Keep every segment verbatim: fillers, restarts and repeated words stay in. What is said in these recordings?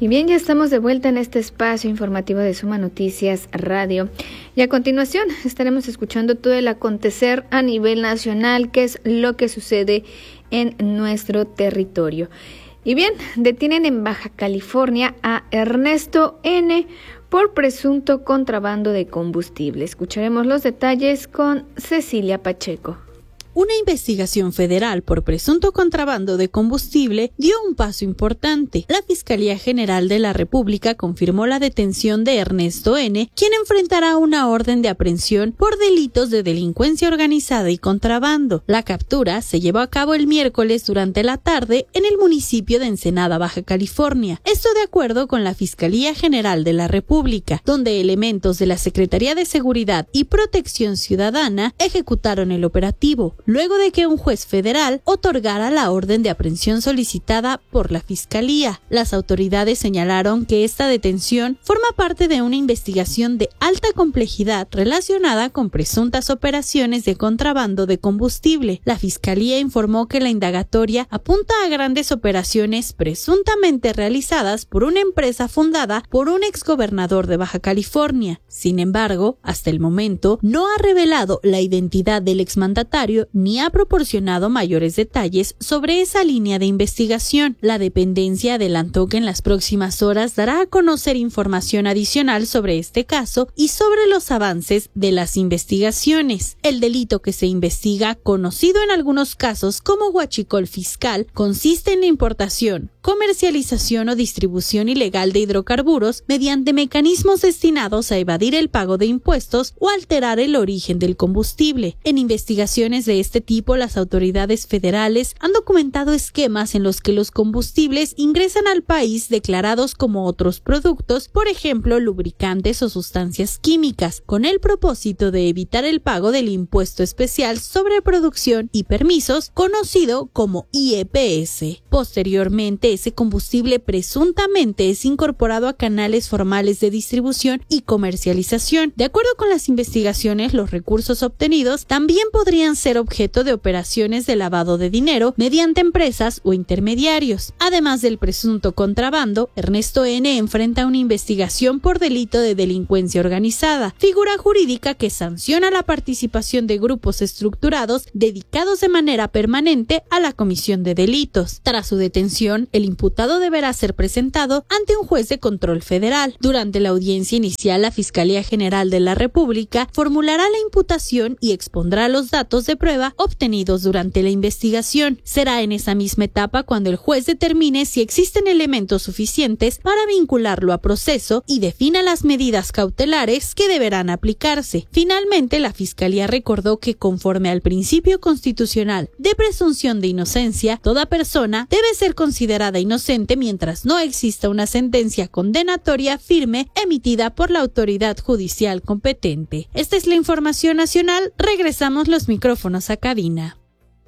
Y bien, ya estamos de vuelta en este espacio informativo de Suma Noticias Radio. Y a continuación estaremos escuchando todo el acontecer a nivel nacional, qué es lo que sucede en nuestro territorio. Y bien, detienen en Baja California a Ernesto N. por presunto contrabando de combustible. Escucharemos los detalles con Cecilia Pacheco. Una investigación federal por presunto contrabando de combustible dio un paso importante. La Fiscalía General de la República confirmó la detención de Ernesto N., quien enfrentará una orden de aprehensión por delitos de delincuencia organizada y contrabando. La captura se llevó a cabo el miércoles durante la tarde en el municipio de Ensenada, Baja California. Esto de acuerdo con la Fiscalía General de la República, donde elementos de la Secretaría de Seguridad y Protección Ciudadana ejecutaron el operativo, luego de que un juez federal otorgara la orden de aprehensión solicitada por la Fiscalía. Las autoridades señalaron que esta detención forma parte de una investigación de alta complejidad relacionada con presuntas operaciones de contrabando de combustible. La Fiscalía informó que la indagatoria apunta a grandes operaciones presuntamente realizadas por una empresa fundada por un exgobernador de Baja California. Sin embargo, hasta el momento no ha revelado la identidad del exmandatario ni ha proporcionado mayores detalles sobre esa línea de investigación. La dependencia adelantó que en las próximas horas dará a conocer información adicional sobre este caso y sobre los avances de las investigaciones. El delito que se investiga, conocido en algunos casos como huachicol fiscal, consiste en la importación, comercialización o distribución ilegal de hidrocarburos mediante mecanismos destinados a evadir el pago de impuestos o alterar el origen del combustible. En investigaciones de este tipo, las autoridades federales han documentado esquemas en los que los combustibles ingresan al país declarados como otros productos, por ejemplo, lubricantes o sustancias químicas, con el propósito de evitar el pago del impuesto especial sobre producción y permisos, conocido como I E P S. Posteriormente, ese combustible presuntamente es incorporado a canales formales de distribución y comercialización. De acuerdo con las investigaciones, los recursos obtenidos también podrían ser objeto de operaciones de lavado de dinero mediante empresas o intermediarios. Además del presunto contrabando, Ernesto N. enfrenta una investigación por delito de delincuencia organizada, figura jurídica que sanciona la participación de grupos estructurados dedicados de manera permanente a la comisión de delitos. Tras su detención, el imputado deberá ser presentado ante un juez de control federal. Durante la audiencia inicial, la Fiscalía General de la República formulará la imputación y expondrá los datos de prueba obtenidos durante la investigación. Será en esa misma etapa cuando el juez determine si existen elementos suficientes para vincularlo a proceso y defina las medidas cautelares que deberán aplicarse. Finalmente, la Fiscalía recordó que conforme al principio constitucional de presunción de inocencia, toda persona debe ser considerada inocente mientras no exista una sentencia condenatoria firme emitida por la autoridad judicial competente. Esta es la información nacional. Regresamos los micrófonos a cabina.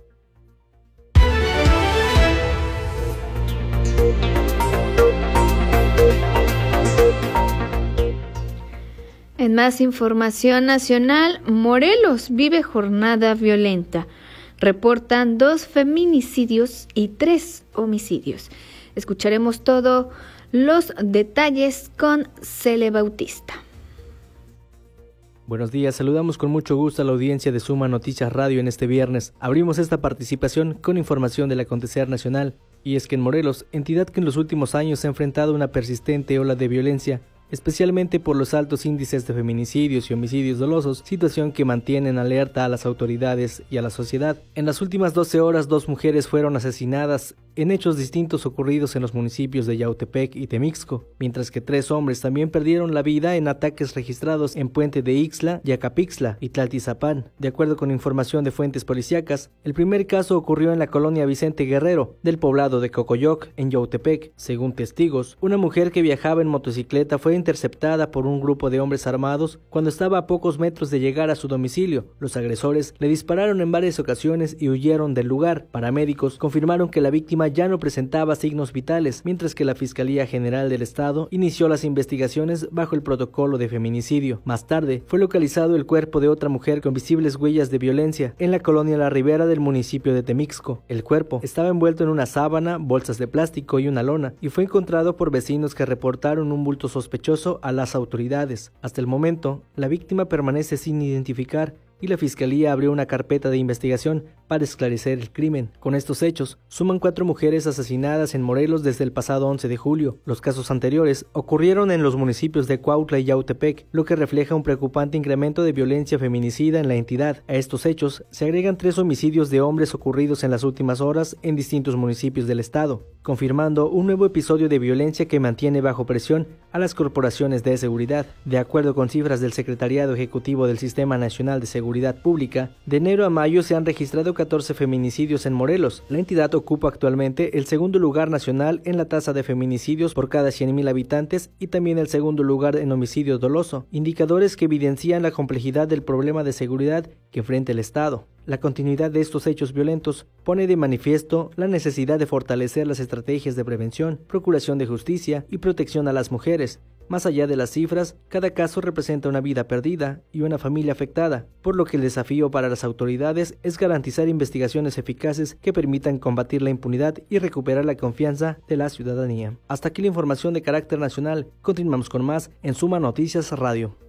En más información nacional, Morelos vive jornada violenta. Reportan dos feminicidios y tres homicidios. Escucharemos todos los detalles con Cele Bautista. Buenos días, saludamos con mucho gusto a la audiencia de Suma Noticias Radio en este viernes. Abrimos esta participación con información del acontecer nacional. Y es que en Morelos, entidad que en los últimos años ha enfrentado una persistente ola de violencia, especialmente por los altos índices de feminicidios y homicidios dolosos, situación que mantiene en alerta a las autoridades y a la sociedad. En las últimas doce horas, dos mujeres fueron asesinadas en hechos distintos ocurridos en los municipios de Yautepec y Temixco, mientras que tres hombres también perdieron la vida en ataques registrados en Puente de Ixtla, Yacapixtla y Tlaltizapán. De acuerdo con información de fuentes policíacas, el primer caso ocurrió en la colonia Vicente Guerrero, del poblado de Cocoyoc, en Yautepec. Según testigos, una mujer que viajaba en motocicleta fue interceptada por un grupo de hombres armados cuando estaba a pocos metros de llegar a su domicilio. Los agresores le dispararon en varias ocasiones y huyeron del lugar. Paramédicos confirmaron que la víctima ya no presentaba signos vitales, mientras que la Fiscalía General del Estado inició las investigaciones bajo el protocolo de feminicidio. Más tarde, fue localizado el cuerpo de otra mujer con visibles huellas de violencia en la colonia La Ribera del municipio de Temixco. El cuerpo estaba envuelto en una sábana, bolsas de plástico y una lona, y fue encontrado por vecinos que reportaron un bulto sospechoso a las autoridades. Hasta el momento, la víctima permanece sin identificar y la Fiscalía abrió una carpeta de investigación para esclarecer el crimen. Con estos hechos, suman cuatro mujeres asesinadas en Morelos desde el pasado once de julio. Los casos anteriores ocurrieron en los municipios de Cuautla y Yautepec, lo que refleja un preocupante incremento de violencia feminicida en la entidad. A estos hechos se agregan tres homicidios de hombres ocurridos en las últimas horas en distintos municipios del estado, confirmando un nuevo episodio de violencia que mantiene bajo presión a las corporaciones de seguridad. De acuerdo con cifras del Secretariado Ejecutivo del Sistema Nacional de Seguridad Pública, de enero a mayo se han registrado catorce feminicidios en Morelos. La entidad ocupa actualmente el segundo lugar nacional en la tasa de feminicidios por cada cien mil habitantes y también el segundo lugar en homicidio doloso, indicadores que evidencian la complejidad del problema de seguridad que enfrenta el Estado. La continuidad de estos hechos violentos pone de manifiesto la necesidad de fortalecer las estrategias de prevención, procuración de justicia y protección a las mujeres. Más allá de las cifras, cada caso representa una vida perdida y una familia afectada, por lo que el desafío para las autoridades es garantizar investigaciones eficaces que permitan combatir la impunidad y recuperar la confianza de la ciudadanía. Hasta aquí la información de carácter nacional. Continuamos con más en Suma Noticias Radio.